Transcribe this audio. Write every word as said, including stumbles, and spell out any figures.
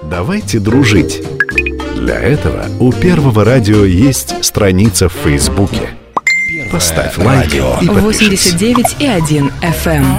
Давайте дружить. Для этого у Первого радио есть страница в Фейсбуке. Поставь лайк и подпишись. восемьдесят девять и один эф эм.